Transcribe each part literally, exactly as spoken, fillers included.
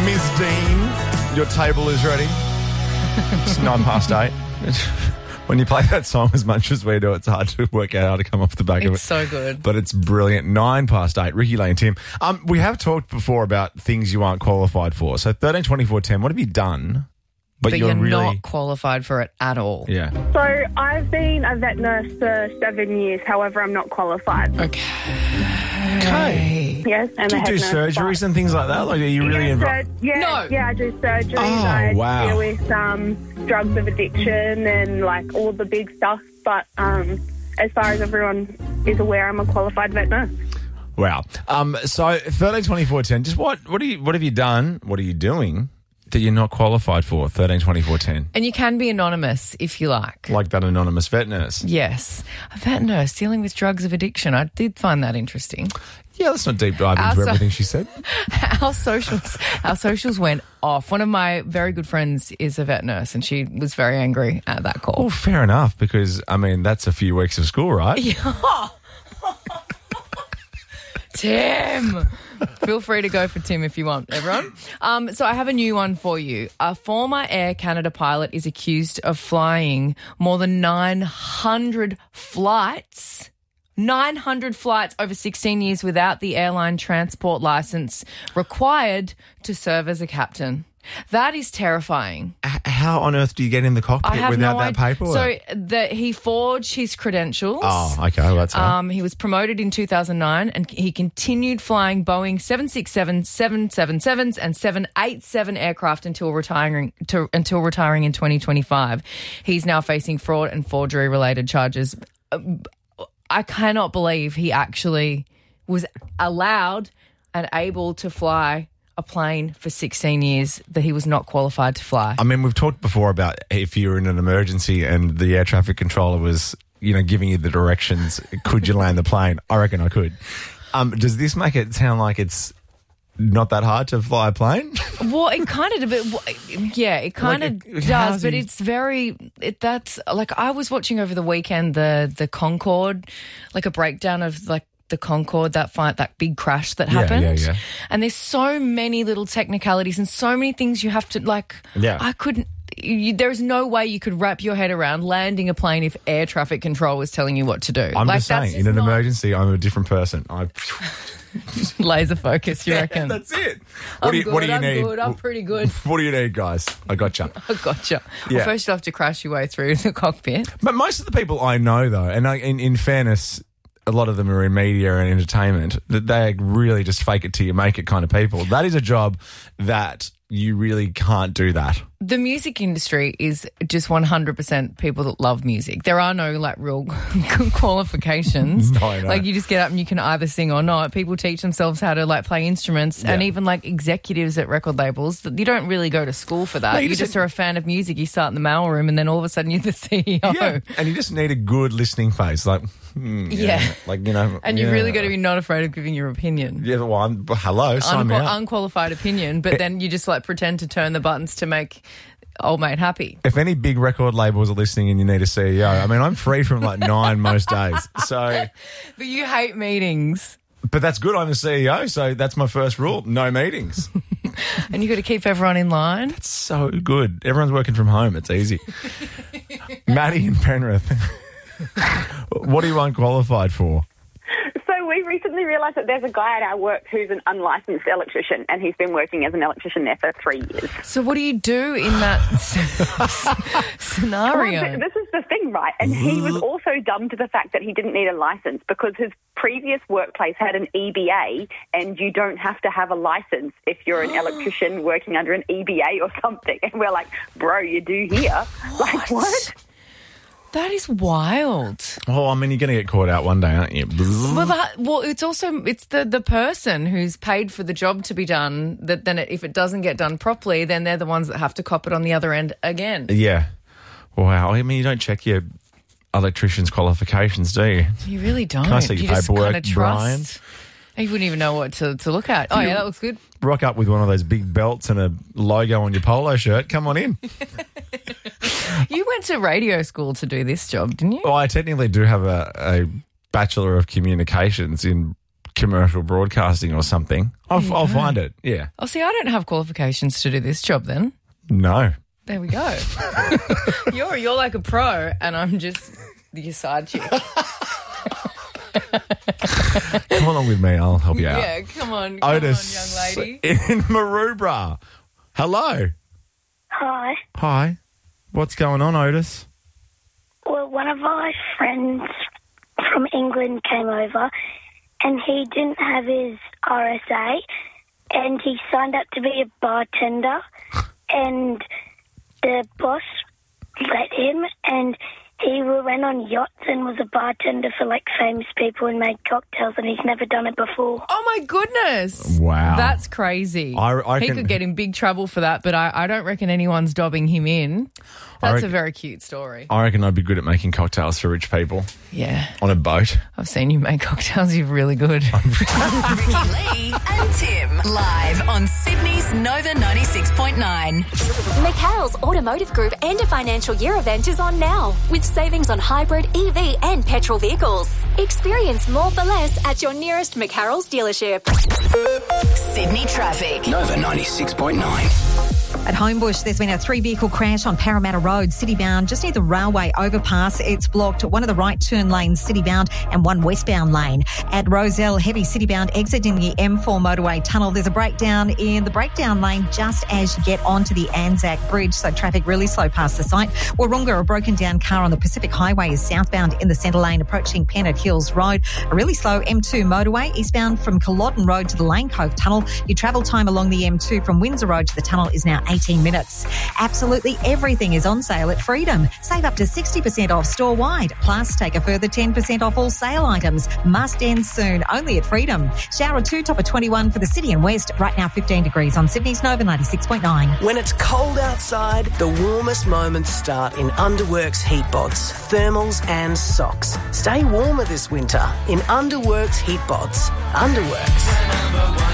Miz Dean, your table is ready. It's nine past eight. When you play that song as much as we do, it's hard to work out how to come off the back of it. It's so good. But it's brilliant. Nine past eight. Ricky, Lane, Tim. Um, we have talked before about things you aren't qualified for. So thirteen twenty-four ten, what have you done? But, But you're, you're, really not qualified for it at all. Yeah. So I've been a vet nurse for seven years. However, I'm not qualified. Okay. Okay. Yes, I'm Do a you head do nurse, surgeries and things like that? Like, are you really yeah, involved? sur- yeah, No. yeah, I do surgeries. Oh, I wow. deal with um, drugs of addiction and like all the big stuff. But um, as far as everyone is aware, I'm a qualified vet nurse. Wow. Um, so thirteen twenty-four ten, just what, what, do you, what have you done? What are you doing that you're not qualified for? thirteen twenty-four ten. And you can be anonymous if you like. Like that anonymous vet nurse. Yes. A vet nurse dealing with drugs of addiction. I did find that interesting. Yeah, let's not deep dive into Also- everything she said. Our socials, our socials went off. One of my very good friends is a vet nurse, and she was very angry at that call. Well, fair enough, because, I mean, that's a few weeks of school, right? Tim, feel free to go for Tim if you want, everyone. Um, so I have a new one for you. A former Air Canada pilot is accused of flying more than nine hundred flights. nine hundred flights over sixteen years without the airline transport license required to serve as a captain. That is terrifying. H- How on earth do you get in the I cockpit have without no that idea. paperwork? So that he forged his credentials. Oh, okay, well, that's right. Um, he was promoted in two thousand nine and he continued flying Boeing seven sixty-seven, seven seventy-sevens and seven eighty-seven aircraft until retiring to, until retiring in twenty twenty-five. He's now facing fraud and forgery related charges. I cannot believe he actually was allowed and able to fly a plane for sixteen years that he was not qualified to fly. I mean, we've talked before about if you're in an emergency and the air traffic controller was, you know, giving you the directions, could you land the plane? I reckon I could. Um, does this make it sound like it's not that hard to fly a plane? Well, it kind of, but yeah, it kind Like, of uh, how's does, but he- it's very. It, that's like I was watching over the weekend the the Concorde, like a breakdown of like the Concorde, that fight, that big crash that Yeah, happened. yeah, yeah. And there's so many little technicalities and so many things you have to like. Yeah. I couldn't. You, there's no way you could wrap your head around landing a plane if air traffic control was telling you what to do. I'm like, just that's saying, in an not emergency, I'm a different person. I, laser focus. You reckon? that's it. I'm What do you, good, what do you I'm need? good, I'm pretty good. What do you need, guys? I gotcha. I gotcha. Yeah. Well, first you have to crash your way through the cockpit. But most of the people I know, though, and I, in, in fairness, a lot of them are in media and entertainment, that they really just fake it till you make it kind of people. That is a job that you really can't do that. The music industry is just one hundred percent people that love music. There are no like real qualifications. No, I know. Like you just get up and you can either sing or not. People teach themselves how to like play instruments, and Yeah. even like executives at record labels, you don't really go to school for that. No, you you just- just are a fan of music. You start in the mailroom and then all of a sudden you're the C E O. Yeah, and you just need a good listening face, like, hmm, yeah, Yeah. like, you know, And you've yeah. really got to be not afraid of giving your opinion. Yeah, well, I'm, but hello, sign me Unqual- up. unqualified opinion, but then you just like pretend to turn the buttons to make old mate happy. If any big record labels are listening and you need a C E O, I mean, I'm free from like nine most days. So, But you hate meetings. but that's good. I'm a C E O, so that's my first rule: no meetings. And you got to keep everyone in line. So good. Everyone's working from home. It's easy. Maddie in Penrith. What are you unqualified for? So we recently realised that there's a guy at our work who's an unlicensed electrician, and he's been working as an electrician there for three years. So what do you do in that scenario? Well, th- this is the thing, right? And he was also dumb to the fact that he didn't need a license because his previous workplace had an E B A, and you don't have to have a license if you're an electrician working under an E B A or something. And we're like, bro, you do here. Like, what? That is wild. Oh, I mean, you're going to get caught out one day, aren't you? Well, that, well, it's also it's the, the person who's paid for the job to be done that then it, if it doesn't get done properly, then they're the ones that have to cop it on the other end again. Yeah. Wow. I mean, you don't check your electrician's qualifications, do you? You really don't. Can I see your you just paperwork, kind of trust. You wouldn't even know what to, to look at. Oh, yeah, that looks good. Rock up with one of those big belts and a logo on your polo shirt. Come on in. You went to radio school to do this job, didn't you? Well, I technically do have a, a Bachelor of Communications in commercial broadcasting or something. I'll, Yeah. I'll find it. Yeah. Oh, see, I don't have qualifications to do this job then. No. There we go. you're you're like a pro, and I'm just your side chick. Come along with me. I'll help you out. Yeah, come on, come Otis on, young lady. in Maroubra. Hello. Hi. Hi. What's going on, Otis? Well, one of my friends from England came over and he didn't have his R S A and he signed up to be a bartender and the boss let him and he went on yachts and was a bartender for like famous people and made cocktails and he's never done it before. Oh, my goodness. Wow. That's crazy. I- I he can- could get in big trouble for that, but I, I don't reckon anyone's dobbing him in. That's reckon- a very cute story. I reckon I'd be good at making cocktails for rich people Yeah. on a boat. I've seen you make cocktails. You're really good. Ricky Lee and Tim live on Sydney's Nova ninety-six point nine. McHale's Automotive Group End of Financial Year event is on now with savings on hybrid, E V and petrol vehicles. Experience more for less at your nearest McHale's dealership. Sydney traffic. Nova ninety-six point nine. At Homebush, there's been a three-vehicle crash on Parramatta Road, city-bound, just near the railway overpass. It's blocked one of the right turn lanes, city-bound, and one westbound lane. At Rozelle, heavy city-bound exit in the M four motorway tunnel. There's a breakdown in the breakdown lane just as you get onto the Anzac Bridge, so traffic really slow past the site. Warunga, a broken-down car on the Pacific Highway is southbound in the centre lane, approaching Pennant Hills Road. A really slow M two motorway, eastbound from Culloden Road to the Lane Cove Tunnel. Your travel time along the M two from Windsor Road to the tunnel is now eighteen minutes. Absolutely everything is on sale at Freedom. Save up to sixty percent off store-wide. Plus, take a further ten percent off all sale items. Must end soon, only at Freedom. Shower two, top of twenty-one for the city and west. Right now, fifteen degrees on Sydney's Nova ninety-six point nine. When it's cold outside, the warmest moments start in Underworks heat bods, thermals and socks. Stay warmer this winter in Underworks heat bods. Underworks.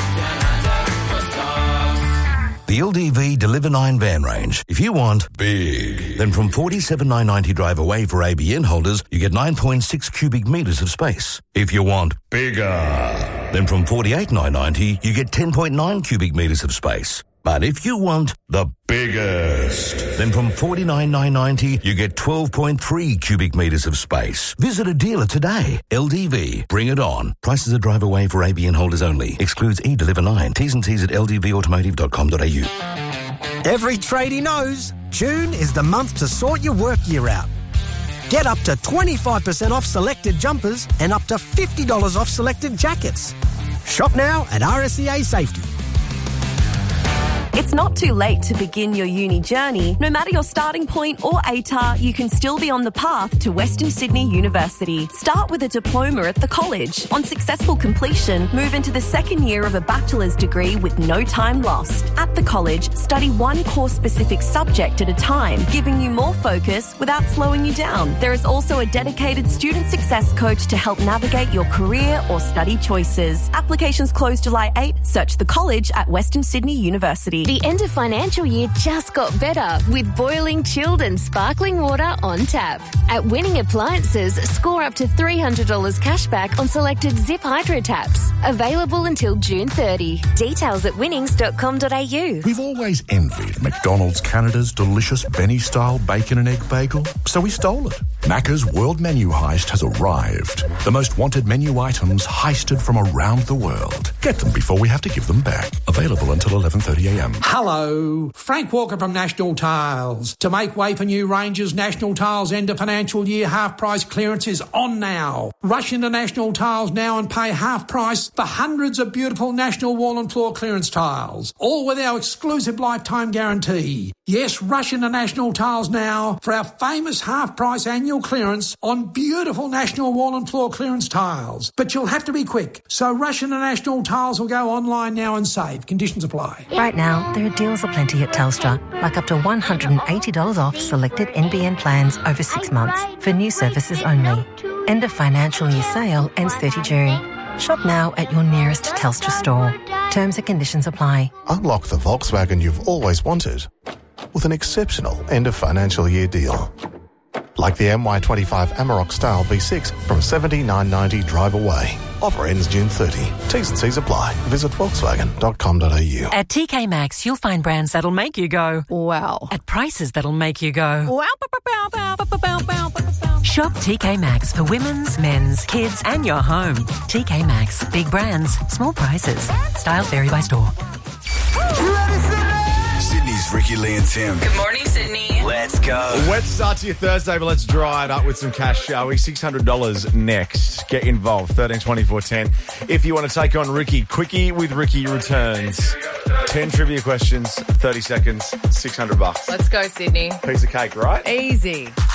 The L D V Deliver nine van range. If you want big, then from forty-seven thousand nine hundred ninety drive away for A B N holders, you get nine point six cubic metres of space. If you want bigger, then from forty-eight thousand nine hundred ninety, you get ten point nine cubic metres of space. But if you want the biggest, then from forty-nine thousand nine hundred ninety, you get twelve point three cubic metres of space. Visit a dealer today. L D V, bring it on. Prices are drive away for A B N holders only. Excludes e-Deliver nine. T's and C's at l d v automotive dot com dot a u. Every tradie knows June is the month to sort your work year out. Get up to twenty-five percent off selected jumpers and up to fifty dollars off selected jackets. Shop now at R S E A Safety. It's not too late to begin your uni journey. No matter your starting point or A T A R, you can still be on the path to Western Sydney University. Start with a diploma at the college. On successful completion, move into the second year of a bachelor's degree with no time lost. At the college, study one course-specific subject at a time, giving you more focus without slowing you down. There is also a dedicated student success coach to help navigate your career or study choices. Applications close July eighth. Search the college at Western Sydney University. The end of financial year just got better with boiling, chilled and sparkling water on tap. At Winning Appliances, score up to three hundred dollars cash back on selected Zip Hydro taps. Available until June thirtieth. Details at winnings dot com dot a u. We've always envied McDonald's Canada's delicious Benny-style bacon and egg bagel, so we stole it. Macca's World Menu Heist has arrived. The most wanted menu items heisted from around the world. Get them before we have to give them back. Available until eleven thirty a m. Hello, Frank Walker from National Tiles. To make way for new ranges, National Tiles end of financial year half price clearance is on now. Rush into National Tiles now and pay half price for hundreds of beautiful National wall and floor clearance tiles, all with our exclusive lifetime guarantee. Yes, rush into National Tiles now for our famous half price annual clearance on beautiful National wall and floor clearance tiles. But you'll have to be quick, so rush into National Tiles or go online now and save. Conditions apply. Right now, there are deals aplenty at Telstra, like up to one hundred eighty dollars off selected N B N plans over six months for new services only. End of financial year sale ends thirtieth of June. Shop now at your nearest Telstra store. Terms and conditions apply. Unlock the Volkswagen you've always wanted with an exceptional end of financial year deal. Like the M Y twenty-five Amarok Style V six from seventy-nine ninety drive away. Offer ends June thirtieth. T's and C's apply. Visit volkswagen dot com dot a u. At T K Maxx, you'll find brands that'll make you go, wow. At prices that'll make you go, wow. Shop T K Maxx for women's, men's, kids and your home. T K Maxx. Big brands, small prices. Styles vary by store. Sydney's Ricky, Lee and Tim. Good morning, Sydney. Let's go. Wet start to your Thursday, but let's dry it up with some cash, shall we? six hundred dollars next. Get involved. thirteen twenty-four ten. If you want to take on Ricky, Quickie with Ricky returns. ten trivia questions, thirty seconds, six hundred bucks. Let's go, Sydney. Piece of cake, right? Easy.